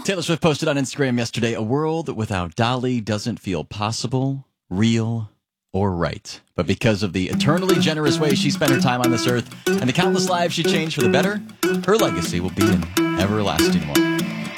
Taylor Swift posted on Instagram yesterday, a world without Dolly doesn't feel possible, real, or right. But because of the eternally generous way she spent her time on this earth and the countless lives she changed for the better, her legacy will be an everlasting one.